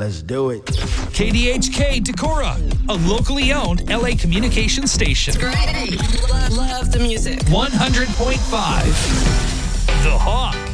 Let's do it. KDHK Decorah, a locally owned LA communication station. Great. Love the music. 100.5 The Hawk.